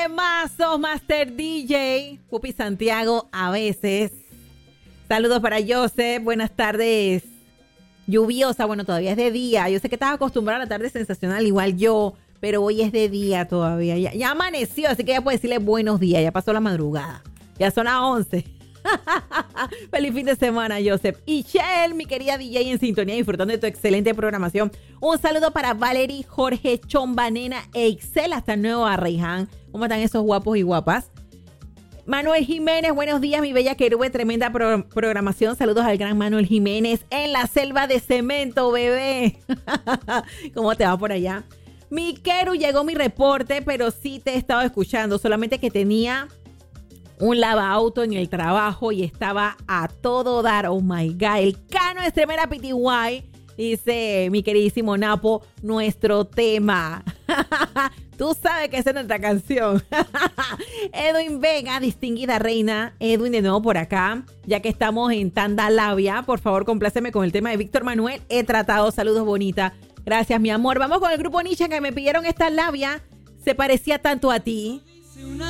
Mazo, Master DJ, Pupi Santiago a veces. Saludos para Joseph, buenas tardes. Lluviosa, bueno, todavía es de día. Yo sé que estás acostumbrado a la tarde sensacional, igual yo, pero hoy es de día todavía. Ya amaneció, así que ya puedes decirle buenos días, ya pasó la madrugada. Ya son las 11. Feliz fin de semana, Joseph. Y Shell, mi querida DJ en sintonía, disfrutando de tu excelente programación. Un saludo para Valerie, Jorge, Chomba, Nena e Ixel hasta Nuevo Arraiján. ¿Cómo están esos guapos y guapas? Manuel Jiménez, buenos días, mi bella querube, tremenda programación. Saludos al gran Manuel Jiménez en la selva de cemento, bebé. ¿Cómo te va por allá? Mi Keru, llegó mi reporte, pero sí te he estado escuchando, solamente que tenía un lavaauto en el trabajo y estaba a todo dar. Oh my God, el Cano es tremenda PTY. Dice mi queridísimo Napo, nuestro tema. Tú sabes que esa es nuestra canción. Edwin Vega, distinguida reina. Edwin de nuevo por acá. Ya que estamos en Tanda Labia, por favor compláceme con el tema de Víctor Manuel. He tratado, saludos bonita. Gracias mi amor. Vamos con el grupo Nisha que me pidieron esta labia. Se parecía tanto a ti.